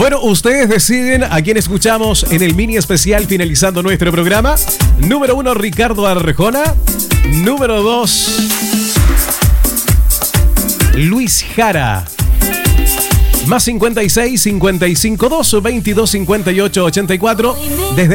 Bueno, ustedes deciden a quién escuchamos en el mini especial finalizando nuestro programa. Número 1, Ricardo Arjona. Número 2, Luis Jara. Más 56 55 2 22 58 84. Desde